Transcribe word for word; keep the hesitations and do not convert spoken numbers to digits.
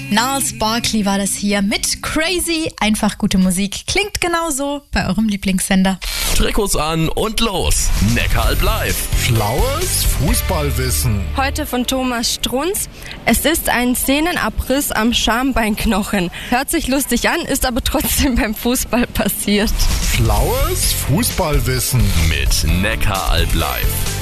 Gnarls Barkley war das hier mit Crazy. Einfach gute Musik. Klingt genauso bei eurem Lieblingssender. Trikots an und los. Neckaralb live. Schlaues Fußballwissen. Heute von Thomas Strunz. Es ist ein Szenenabriss am Schambeinknochen. Hört sich lustig an, ist aber trotzdem beim Fußball passiert. Schlaues Fußballwissen. Mit Neckaralb live.